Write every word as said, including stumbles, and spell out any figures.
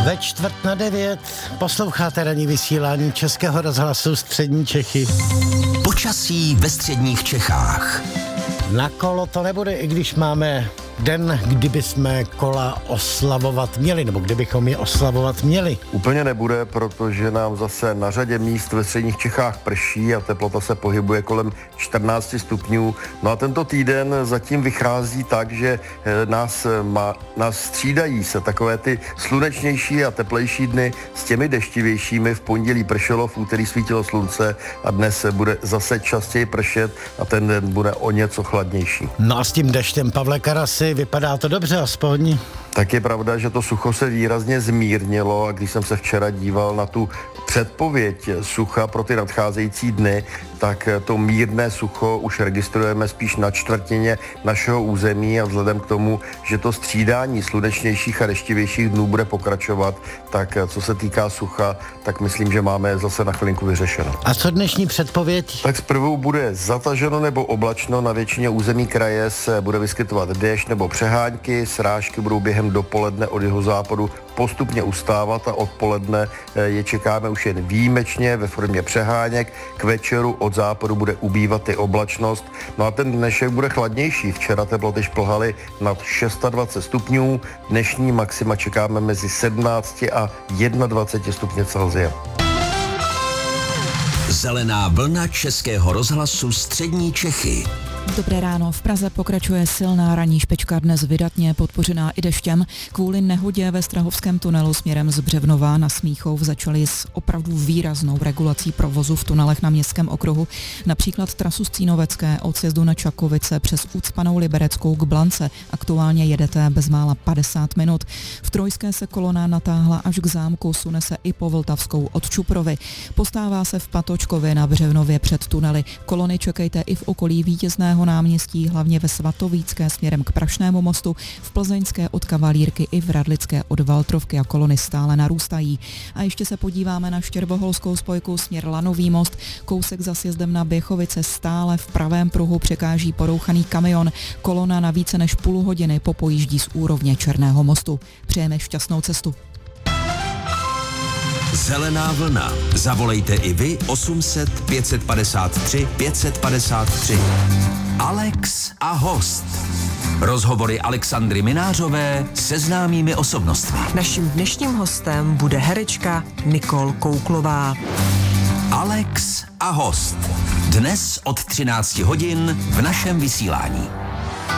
Ve čtvrt na devět posloucháte ranní vysílání Českého rozhlasu Střední Čechy. Počasí ve středních Čechách. Na kolo to nebude, i když máme den, kdyby jsme kola oslavovat měli, nebo kdybychom je oslavovat měli. Úplně nebude, protože nám zase na řadě míst ve středních Čechách prší a teplota se pohybuje kolem čtrnáct stupňů. No a tento týden zatím vychází tak, že nás, má, nás střídají se takové ty slunečnější a teplejší dny s těmi deštivějšími. V pondělí pršelo, v úterý svítilo slunce a dnes bude zase častěji pršet a ten den bude o něco chladnější. No a s tím deštěm, Pavle Karasi, vypadá to dobře aspoň. Tak je pravda, že to sucho se výrazně zmírnilo a když jsem se včera díval na tu předpověď sucha pro ty nadcházející dny, tak to mírné sucho už registrujeme spíš na čtvrtině našeho území a vzhledem k tomu, že to střídání slunečnějších a deštivějších dnů bude pokračovat, tak co se týká sucha, tak myslím, že máme zase na chvilinku vyřešeno. A co dnešní předpověď? Tak zprvu bude zataženo nebo oblačno, na většině území kraje se bude vyskytovat déšť nebo přehánky, srážky budou během dopoledne od jihozápadu postupně ustávat a odpoledne je čekáme už jen výjimečně ve formě přeháněk. K večeru od západu bude ubývat i oblačnost. No a ten dnešek bude chladnější. Včera teploty šplhaly nad dvacet šest stupňů. Dnešní maxima čekáme mezi sedmnáct a dvacet jedna stupně Celsia. Zelená vlna Českého rozhlasu Střední Čechy. Dobré ráno. V Praze pokračuje silná ranní špička, dnes vydatně podpořená i deštěm. Kvůli nehodě ve Strahovském tunelu směrem z Břevnova na Smíchov začali s opravdu výraznou regulací provozu v tunelech na Městském okruhu. Například trasu z Cínovecké od sjezdu na Čakovice přes Ucpanou Libereckou k Blance. Aktuálně jedete bezmála padesát minut. V Trojské se kolona natáhla až k zámku, sune se i po Vltavskou od Čuprovy. Postává se v Patočkově na Břevnově před tunely. Kolony čekejte i v okolí Vítězného náměstí, hlavně ve Svatovícké směrem k Prašnému mostu, v Plzeňské od Kavalírky i v Radlické od Valtrovky a kolony stále narůstají. A ještě se podíváme na Štěrboholskou spojku směr Lanový most, kousek za sjezdem na Běchovice stále v pravém pruhu překáží porouchaný kamion, kolona na více než půl hodiny popojíždí z úrovně Černého mostu. Přejeme šťastnou cestu. Zelená vlna. Zavolejte i vy osm set pět padesát tři pět padesát tři. Alex a host. Rozhovory Alexandry Minářové se známými osobnostmi. Naším dnešním hostem bude herečka Nicole Kouklová. Alex a host. Dnes od třináct hodin v našem vysílání.